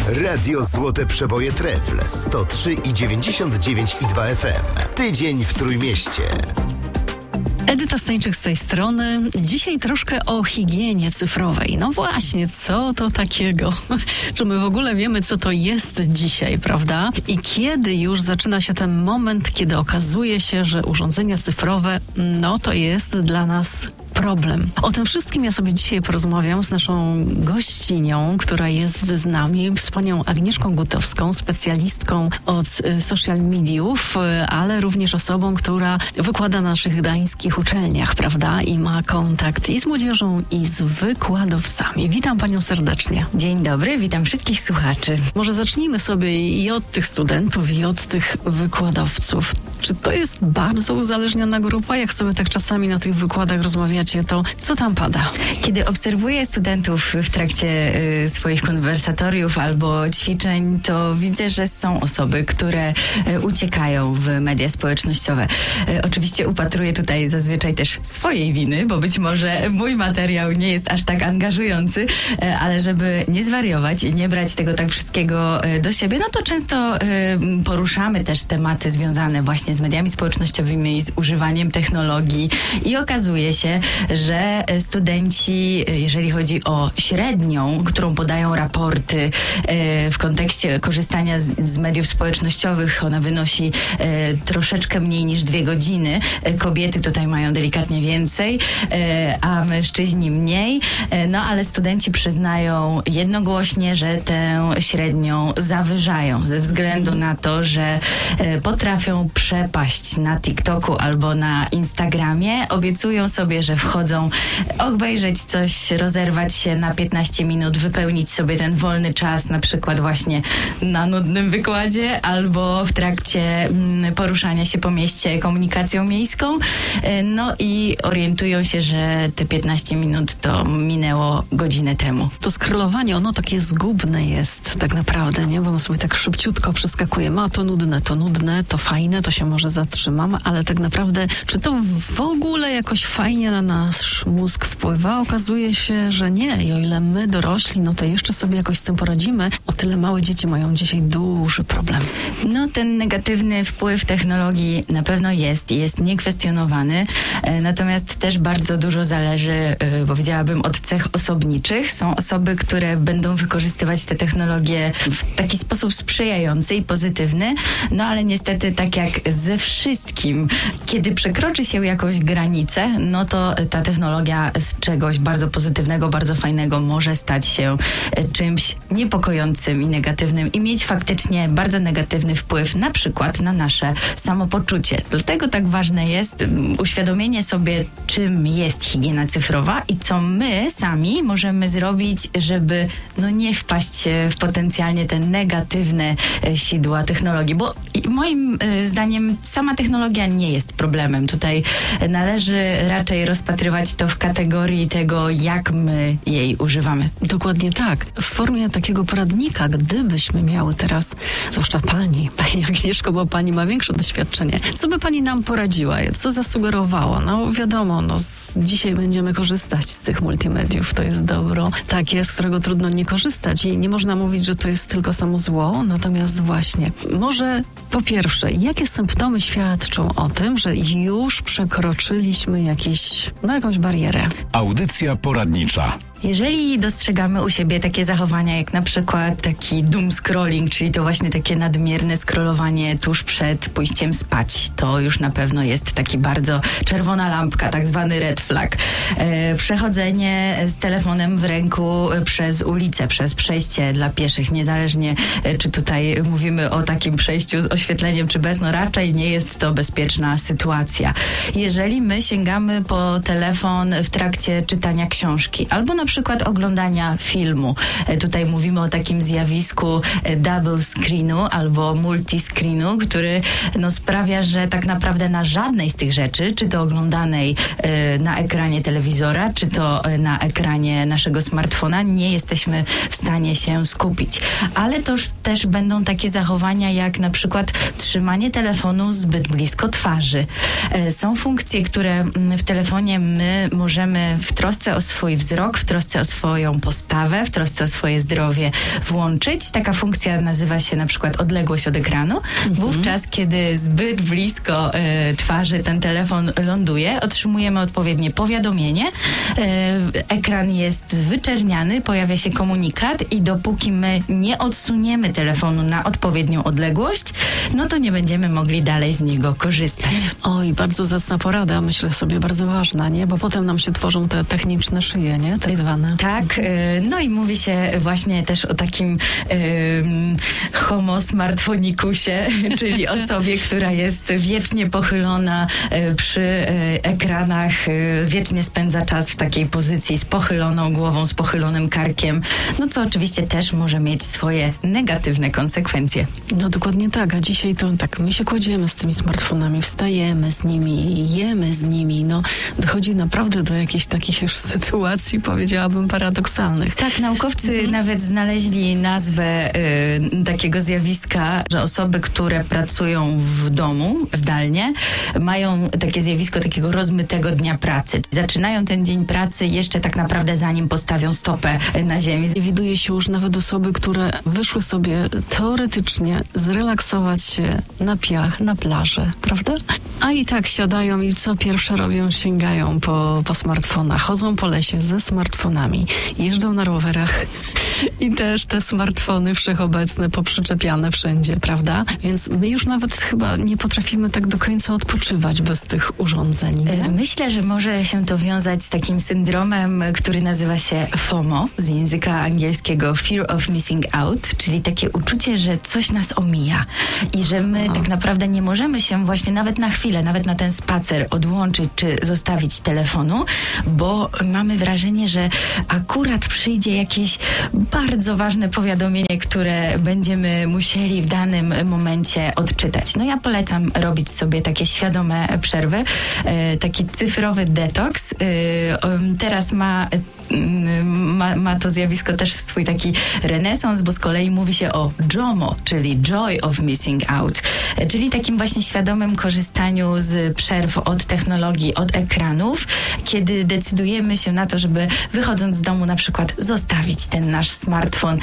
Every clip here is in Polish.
Radio Złote Przeboje Trefl 103,99,2 FM. Tydzień w Trójmieście. Edyta Stańczyk z tej strony. Dzisiaj troszkę o higienie cyfrowej. No właśnie, co to takiego? Czy my w ogóle wiemy, co to jest dzisiaj, prawda? I kiedy już zaczyna się ten moment, kiedy okazuje się, że urządzenia cyfrowe, no to jest dla nas problem. O tym wszystkim ja sobie dzisiaj porozmawiam z naszą gościnią, która jest z nami, z panią Agnieszką Gutowską, specjalistką od social mediów, ale również osobą, która wykłada na naszych gdańskich uczelniach, prawda? I ma kontakt i z młodzieżą, i z wykładowcami. Witam panią serdecznie. Dzień dobry, witam wszystkich słuchaczy. Może zacznijmy sobie i od tych studentów, i od tych wykładowców. Czy to jest bardzo uzależniona grupa? Jak sobie tak czasami na tych wykładach rozmawiacie, to co tam pada? Kiedy obserwuję studentów w trakcie swoich konwersatoriów albo ćwiczeń, to widzę, że są osoby, które uciekają w media społecznościowe. Oczywiście upatruję tutaj zazwyczaj też swojej winy, bo być może mój materiał nie jest aż tak angażujący, ale żeby nie zwariować i nie brać tego tak wszystkiego do siebie, no to często poruszamy też tematy związane właśnie z mediami społecznościowymi, z używaniem technologii i okazuje się, że studenci, jeżeli chodzi o średnią, którą podają raporty w kontekście korzystania z mediów społecznościowych, ona wynosi troszeczkę mniej niż 2 godziny. Kobiety tutaj mają delikatnie więcej, a mężczyźni mniej. No ale studenci przyznają jednogłośnie, że tę średnią zawyżają ze względu na to, że potrafią przepaść na TikToku albo na Instagramie. Obiecują sobie, że wchodzą obejrzeć coś, rozerwać się na 15 minut, wypełnić sobie ten wolny czas, na przykład właśnie na nudnym wykładzie albo w trakcie poruszania się po mieście komunikacją miejską. No i orientują się, że te 15 minut to minęło godzinę temu. To scrollowanie, ono takie zgubne jest tak naprawdę, nie? Bo my sobie tak szybciutko przeskakujemy, a to nudne, to fajne, to się może zatrzymam, ale tak naprawdę, czy to w ogóle jakoś fajnie na nasz mózg wpływa? Okazuje się, że nie. I o ile my dorośli, no to jeszcze sobie jakoś z tym poradzimy, o tyle małe dzieci mają dzisiaj duży problem. No ten negatywny wpływ technologii na pewno jest niekwestionowany, natomiast też bardzo dużo zależy, powiedziałabym, od cech osobniczych. Są osoby, które będą wykorzystywać te technologie w taki sposób sprzyjający i pozytywny, no ale niestety tak jak ze wszystkim, kiedy przekroczy się jakąś granicę, no to ta technologia z czegoś bardzo pozytywnego, bardzo fajnego może stać się czymś niepokojącym i negatywnym i mieć faktycznie bardzo negatywny wpływ na przykład na nasze samopoczucie. Dlatego tak ważne jest uświadomienie sobie, czym jest higiena cyfrowa i co my sami możemy zrobić, żeby nie wpaść w potencjalnie te negatywne sidła technologii, bo moim zdaniem sama technologia nie jest problemem. Tutaj należy raczej rozpatrywać to w kategorii tego, jak my jej używamy. Dokładnie tak. W formie takiego poradnika, gdybyśmy miały teraz, zwłaszcza pani Agnieszko, bo pani ma większe doświadczenie, co by pani nam poradziła? Co zasugerowała? No wiadomo, dzisiaj będziemy korzystać z tych multimediów. To jest dobro takie, z którego trudno nie korzystać i nie można mówić, że to jest tylko samo zło, natomiast właśnie, może po pierwsze, jakie symptomy świadczą o tym, że już przekroczyliśmy jakąś barierę? Audycja poradnicza. Jeżeli dostrzegamy u siebie takie zachowania, jak na przykład taki doom scrolling, czyli to właśnie takie nadmierne scrollowanie tuż przed pójściem spać, to już na pewno jest taki bardzo czerwona lampka, tak zwany red flag. Przechodzenie z telefonem w ręku przez ulicę, przez przejście dla pieszych, niezależnie czy tutaj mówimy o takim przejściu z oświetleniem, czy bez, raczej nie jest to bezpieczna sytuacja. Jeżeli my sięgamy po telefon w trakcie czytania książki, albo na przykład oglądania filmu. Tutaj mówimy o takim zjawisku double screenu albo multiscreenu, który sprawia, że tak naprawdę na żadnej z tych rzeczy, czy to oglądanej na ekranie telewizora, czy to na ekranie naszego smartfona, nie jesteśmy w stanie się skupić. Ale to też będą takie zachowania jak na przykład trzymanie telefonu zbyt blisko twarzy. Są funkcje, które w telefonie my możemy w trosce o swój wzrok, w trosce o swoją postawę, w trosce o swoje zdrowie włączyć. Taka funkcja nazywa się na przykład odległość od ekranu. Wówczas, kiedy zbyt blisko twarzy ten telefon ląduje, otrzymujemy odpowiednie powiadomienie. Ekran jest wyczerniany, pojawia się komunikat i dopóki my nie odsuniemy telefonu na odpowiednią odległość, no to nie będziemy mogli dalej z niego korzystać. Oj, bardzo zacna porada, myślę sobie, bardzo ważna, nie? Bo potem nam się tworzą te techniczne szyje, nie? Tak zwane. Tak, no i mówi się właśnie też o takim homo smartfonikusie, czyli osobie, która jest wiecznie pochylona przy ekranach, wiecznie spędza czas w takiej pozycji z pochyloną głową, z pochylonym karkiem, no co oczywiście też może mieć swoje negatywne konsekwencje. No dokładnie tak, a dzisiaj to tak, my się kładziemy z tymi smartfonami, wstajemy z nimi, jemy z nimi, no dochodzi naprawdę do jakichś takich już sytuacji, powiedziałabym, paradoksalnych. Tak, naukowcy nawet znaleźli nazwę takiego zjawiska, że osoby, które pracują w domu zdalnie, mają takie zjawisko takiego rozmytego dnia pracy. Zaczynają ten dzień pracy jeszcze tak naprawdę zanim postawią stopę na ziemi. Widuje się już nawet osoby, które wyszły sobie teoretycznie zrelaksować się na piach, na plaży, prawda? A i tak siadają i co pierwsze robią, sięgają po smartfonach, chodzą po lesie ze smartfonami, jeżdżą na rowerach i też te smartfony wszechobecne, poprzyczepiane wszędzie, prawda? Więc my już nawet chyba nie potrafimy tak do końca odpoczywać bez tych urządzeń, nie? Myślę, że może się to wiązać z takim syndromem, który nazywa się FOMO, z języka angielskiego Fear of Missing Out, czyli takie uczucie, że coś nas omija i że my tak naprawdę nie możemy się właśnie nawet na chwilę, nawet na ten spacer odłączyć czy zostawić telefonu, bo mamy wrażenie, że akurat przyjdzie jakieś bardzo ważne powiadomienie, które będziemy musieli w danym momencie odczytać. No ja polecam robić sobie takie świadome przerwy, taki cyfrowy detoks. Teraz ma to zjawisko też swój taki renesans, bo z kolei mówi się o JOMO, czyli Joy of Missing Out, czyli takim właśnie świadomym korzystaniu z przerw od technologii, od ekranów, kiedy decydujemy się na to, żeby wychodząc z domu na przykład zostawić ten nasz smartfon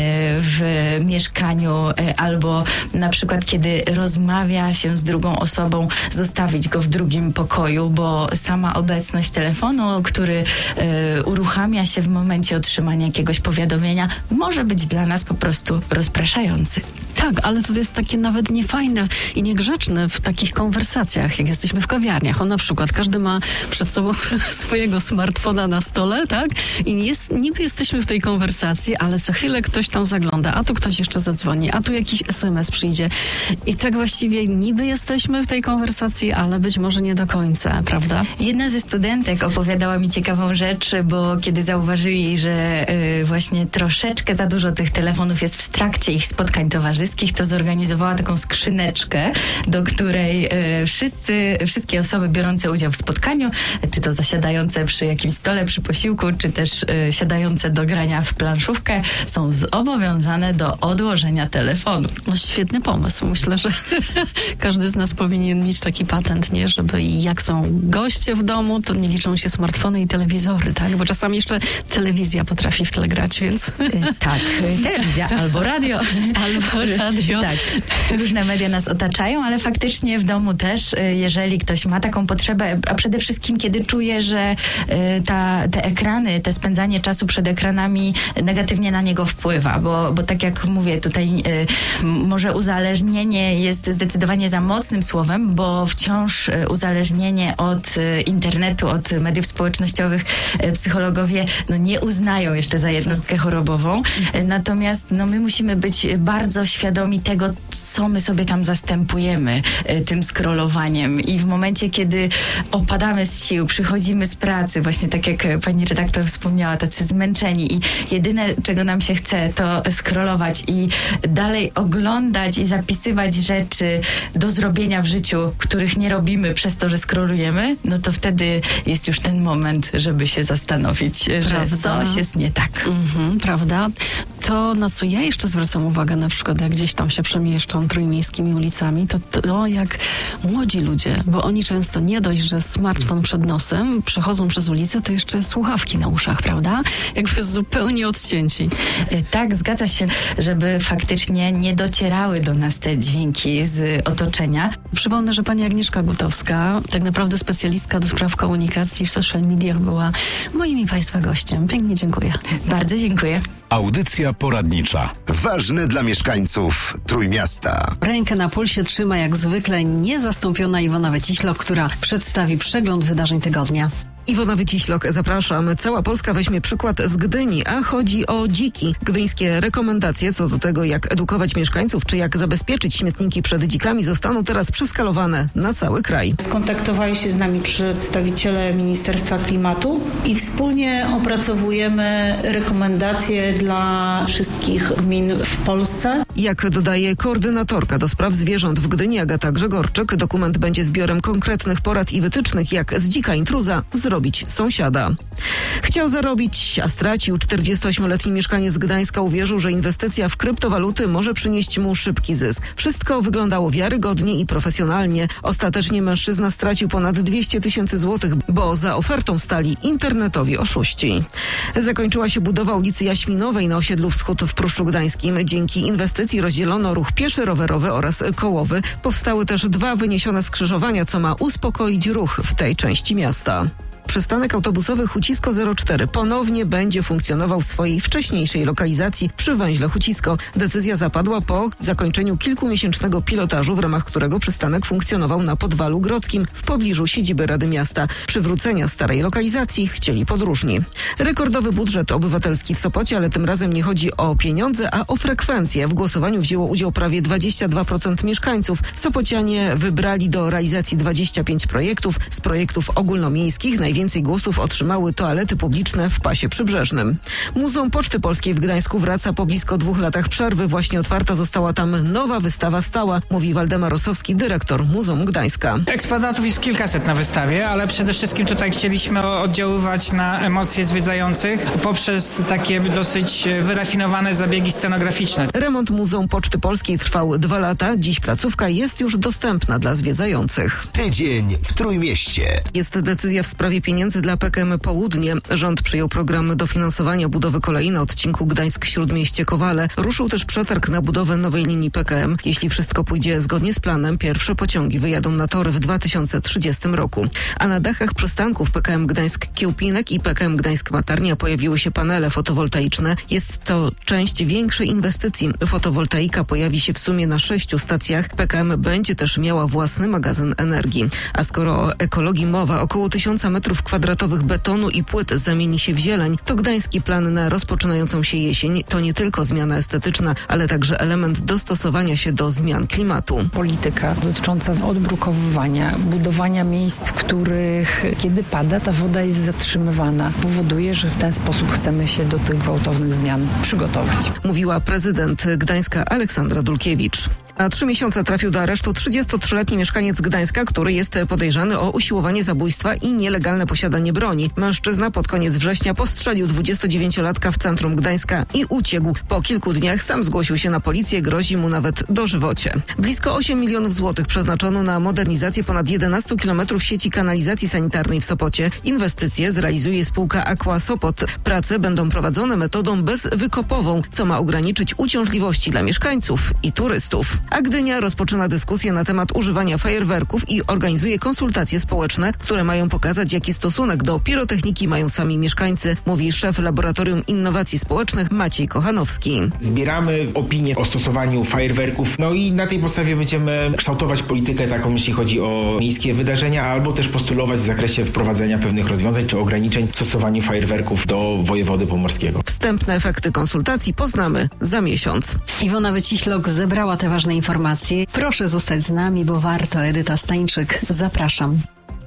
w mieszkaniu albo na przykład kiedy rozmawia się z drugą osobą, zostawić go w drugim pokoju, bo sama obecność telefonu, który uruchamia się w momencie otrzymania jakiegoś powiadomienia, może być dla nas po prostu rozpraszający. Tak, ale to jest takie nawet niefajne i niegrzeczne w takich konwersacjach, jak jesteśmy w kawiarniach. Na przykład każdy ma przed sobą swojego smartfona na stole, tak? I niby jesteśmy w tej konwersacji, ale co chwilę ktoś tam zagląda, a tu ktoś jeszcze zadzwoni, a tu jakiś SMS przyjdzie. I tak właściwie niby jesteśmy w tej konwersacji, ale być może nie do końca, prawda? Jedna ze studentek opowiadała mi ciekawą rzecz, bo kiedy zauważyli, że właśnie troszeczkę za dużo tych telefonów jest w trakcie ich spotkań towarzyskich, to zorganizowała taką skrzyneczkę, do której wszystkie osoby biorące udział w spotkaniu, czy to zasiadające przy jakimś stole, przy posiłku, czy też siadające do grania w planszówkę, są zobowiązane do odłożenia telefonu. No świetny pomysł. Myślę, że każdy z nas powinien mieć taki patent, nie? Żeby jak są goście w domu, to nie liczą się smartfony i telewizory, tak? Bo czasami jeszcze telewizja potrafi w tle grać, więc... Tak, telewizja albo radio. Albo radio. Tak, różne media nas otaczają, ale faktycznie w domu też, jeżeli ktoś ma taką potrzebę, a przede wszystkim kiedy czuje, że te ekrany, te spędzanie czasu przed ekranami negatywnie na niego wpływa, bo tak jak mówię, tutaj może uzależnienie jest zdecydowanie za mocnym słowem, bo wciąż uzależnienie od internetu, od mediów społecznościowych psychologowie nie uznają jeszcze za jednostkę chorobową. Natomiast my musimy być bardzo świadomi tego, co my sobie tam zastępujemy tym scrollowaniem. I w momencie, kiedy opadamy z sił, przychodzimy z pracy, właśnie tak jak pani redaktor wspomniała, tacy zmęczeni i jedyne, czego nam się chce, to scrollować i dalej oglądać i zapisywać rzeczy do zrobienia w życiu, których nie robimy przez to, że scrollujemy, no to wtedy jest już ten moment, żeby się zastanowić, że coś jest nie tak. Prawda? To, na co ja jeszcze zwracam uwagę, na przykład jak gdzieś tam się przemieszczą trójmiejskimi ulicami, to jak młodzi ludzie, bo oni często nie dość, że smartfon przed nosem, przechodzą przez ulicę, to jeszcze słuchawki na uszach, prawda? Jakby zupełnie odcięci. Tak, zgadza się, żeby faktycznie nie docierały do nas te dźwięki z otoczenia. Przypomnę, że pani Agnieszka Gutowska, tak naprawdę specjalistka do spraw komunikacji w social mediach, była moim i państwa gościem. Pięknie dziękuję. Bardzo dziękuję. Audycja poradnicza. Ważne dla mieszkańców Trójmiasta. Rękę na pulsie trzyma jak zwykle niezastąpiona Iwona Wyciślok, która przedstawi przegląd wydarzeń tygodnia. Iwona Wyciślok, zapraszam. Cała Polska weźmie przykład z Gdyni, a chodzi o dziki. Gdyńskie rekomendacje co do tego, jak edukować mieszkańców, czy jak zabezpieczyć śmietniki przed dzikami, zostaną teraz przeskalowane na cały kraj. Skontaktowali się z nami przedstawiciele Ministerstwa Klimatu i wspólnie opracowujemy rekomendacje dla wszystkich gmin w Polsce. Jak dodaje koordynatorka do spraw zwierząt w Gdyni Agata Grzegorczyk, dokument będzie zbiorem konkretnych porad i wytycznych, jak z dzika intruza zrobić sąsiada. Chciał zarobić, a stracił. 48-letni mieszkaniec Gdańska uwierzył, że inwestycja w kryptowaluty może przynieść mu szybki zysk. Wszystko wyglądało wiarygodnie i profesjonalnie. Ostatecznie mężczyzna stracił ponad 200 000 złotych, bo za ofertą stali internetowi oszuści. Zakończyła się budowa ulicy Jaśminowej na osiedlu Wschód w Pruszczu Gdańskim. Dzięki inwestycji rozdzielono ruch pieszy, rowerowy oraz kołowy. Powstały też 2 wyniesione skrzyżowania, co ma uspokoić ruch w tej części miasta. Przystanek autobusowy Hucisko 04 ponownie będzie funkcjonował w swojej wcześniejszej lokalizacji przy węźle Hucisko. Decyzja zapadła po zakończeniu kilkumiesięcznego pilotażu, w ramach którego przystanek funkcjonował na Podwalu Grodzkim w pobliżu siedziby Rady Miasta. Przywrócenia starej lokalizacji chcieli podróżni. Rekordowy budżet obywatelski w Sopocie, ale tym razem nie chodzi o pieniądze, a o frekwencję. W głosowaniu wzięło udział prawie 22% mieszkańców. Sopocianie wybrali do realizacji 25 projektów. Z projektów ogólnomiejskich najwięcej głosów otrzymały toalety publiczne w pasie przybrzeżnym. Muzeum Poczty Polskiej w Gdańsku wraca po blisko 2 latach przerwy. Właśnie otwarta została tam nowa wystawa stała, mówi Waldemar Rosowski, dyrektor Muzeum Gdańska. Eksponatów jest kilkaset na wystawie, ale przede wszystkim tutaj chcieliśmy oddziaływać na emocje zwiedzających poprzez takie dosyć wyrafinowane zabiegi scenograficzne. Remont Muzeum Poczty Polskiej trwał 2 lata. Dziś placówka jest już dostępna dla zwiedzających. Tydzień w Trójmieście. Jest decyzja w sprawie pieniędzy dla PKM Południe. Rząd przyjął program dofinansowania budowy kolei na odcinku Gdańsk-Śródmieście-Kowale. Ruszył też przetarg na budowę nowej linii PKM. Jeśli wszystko pójdzie zgodnie z planem, pierwsze pociągi wyjadą na tory w 2030 roku. A na dachach przystanków PKM Gdańsk-Kiełpinek i PKM Gdańsk-Matarnia pojawiły się panele fotowoltaiczne. Jest to część większej inwestycji. Fotowoltaika pojawi się w sumie na 6 stacjach. PKM będzie też miała własny magazyn energii. A skoro o ekologii mowa, około 1000 m2 betonu i płyt zamieni się w zieleń, to gdański plan na rozpoczynającą się jesień to nie tylko zmiana estetyczna, ale także element dostosowania się do zmian klimatu. Polityka dotycząca odbrukowywania, budowania miejsc, w których kiedy pada, ta woda jest zatrzymywana, powoduje, że w ten sposób chcemy się do tych gwałtownych zmian przygotować. Mówiła prezydent Gdańska Aleksandra Dulkiewicz. Na 3 miesiące trafił do aresztu 33-letni mieszkaniec Gdańska, który jest podejrzany o usiłowanie zabójstwa i nielegalne posiadanie broni. Mężczyzna pod koniec września postrzelił 29-latka w centrum Gdańska i uciekł. Po kilku dniach sam zgłosił się na policję, grozi mu nawet dożywocie. Blisko 8 milionów złotych przeznaczono na modernizację ponad 11 kilometrów sieci kanalizacji sanitarnej w Sopocie. Inwestycje zrealizuje spółka Aqua Sopot. Prace będą prowadzone metodą bezwykopową, co ma ograniczyć uciążliwości dla mieszkańców i turystów. A Gdynia rozpoczyna dyskusję na temat używania fajerwerków i organizuje konsultacje społeczne, które mają pokazać, jaki stosunek do pirotechniki mają sami mieszkańcy, mówi szef Laboratorium Innowacji Społecznych Maciej Kochanowski. Zbieramy opinie o stosowaniu fajerwerków, no i na tej podstawie będziemy kształtować politykę taką, jeśli chodzi o miejskie wydarzenia, albo też postulować w zakresie wprowadzenia pewnych rozwiązań czy ograniczeń w stosowaniu fajerwerków do wojewody pomorskiego. Wstępne efekty konsultacji poznamy za miesiąc. Iwona Wyciślok zebrała te ważne informacje. Proszę zostać z nami, bo warto. Edyta Stańczyk, zapraszam.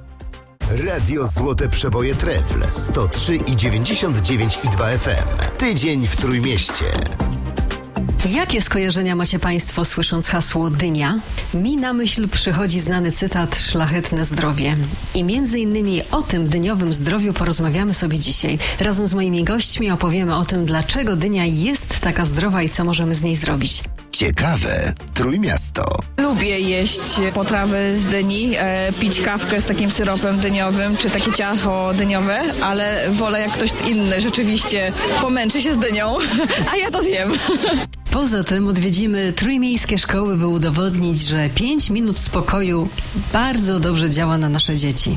Radio Złote Przeboje Trefl 103,99 i 2 FM. Tydzień w Trójmieście. Jakie skojarzenia macie Państwo, słysząc hasło dynia? Mi na myśl przychodzi znany cytat Szlachetne zdrowie. I między innymi o tym dyniowym zdrowiu porozmawiamy sobie dzisiaj. Razem z moimi gośćmi opowiemy o tym, dlaczego dynia jest taka zdrowa i co możemy z niej zrobić. Ciekawe Trójmiasto. Lubię jeść potrawy z dyni, pić kawkę z takim syropem dyniowym, czy takie ciasto dyniowe, ale wolę jak ktoś inny rzeczywiście pomęczy się z dynią, a ja to zjem. Poza tym odwiedzimy trójmiejskie szkoły, by udowodnić, że 5 minut spokoju bardzo dobrze działa na nasze dzieci.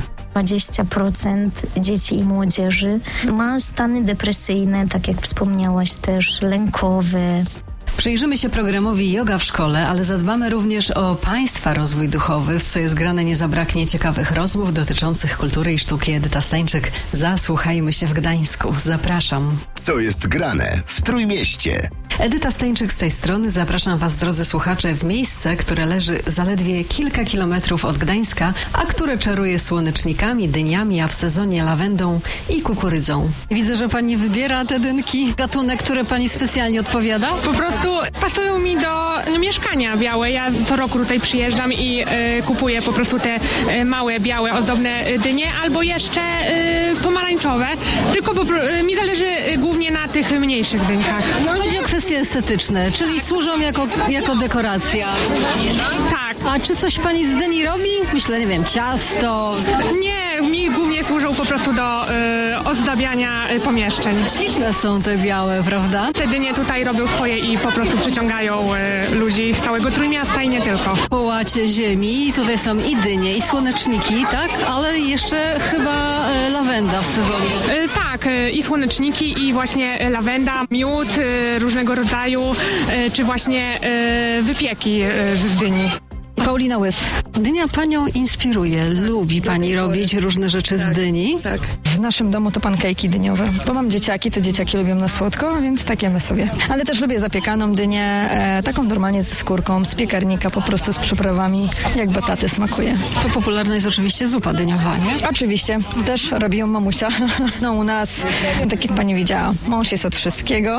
20% dzieci i młodzieży ma stany depresyjne, tak jak wspomniałaś też, lękowe. Przyjrzymy się programowi Yoga w szkole, ale zadbamy również o Państwa rozwój duchowy. W co jest grane nie zabraknie ciekawych rozmów dotyczących kultury i sztuki. Edyta Stańczyk, zasłuchajmy się w Gdańsku. Zapraszam. Co jest grane w Trójmieście? Edyta Stańczyk z tej strony. Zapraszam Was, drodzy słuchacze, w miejsce, które leży zaledwie kilka kilometrów od Gdańska, a które czaruje słonecznikami, dyniami, a w sezonie lawendą i kukurydzą. Widzę, że Pani wybiera te dynki. Gatunek, który Pani specjalnie odpowiada? Po prostu pasują mi do mieszkania białe. Ja co roku tutaj przyjeżdżam i kupuję po prostu te małe, białe, ozdobne dynie, albo jeszcze pomarańczowe. Tylko mi zależy głównie na tych mniejszych dynkach. Chodzi o kwestie estetyczne, czyli służą jako dekoracja. Tak. A czy coś Pani z dyni robi? Myślę, nie wiem, ciasto? Nie, mi głównie służą po prostu do ozdabiania pomieszczeń. Śliczne są te białe, prawda? Te dynie tutaj robią swoje i po prostu przyciągają ludzi z całego Trójmiasta i nie tylko. Po łacie ziemi, tutaj są i dynie, i słoneczniki, tak? Ale jeszcze chyba lawenda w sezonie. Tak, i słoneczniki, i właśnie lawenda, miód różnego rodzaju, czy właśnie wypieki z dyni. Paulina Łys. Dynia Panią inspiruje. Lubi Pani robić różne rzeczy z dyni? Tak. W naszym domu to pankejki dyniowe. Bo mam dzieciaki, to dzieciaki lubią na słodko, więc tak jemy sobie. Ale też lubię zapiekaną dynię, taką normalnie ze skórką, z piekarnika, po prostu z przyprawami, jak bataty smakuje. Co popularna jest oczywiście zupa dyniowa, nie? Oczywiście. Też robi ją mamusia. No u nas, tak jak Pani widziała, mąż jest od wszystkiego.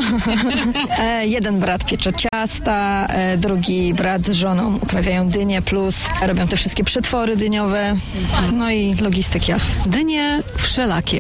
Jeden brat piecze ciasta, drugi brat z żoną uprawiają dynię, plus robią te wszystkie przetwory dyniowe, no i logistyka. Dynie wszelakie.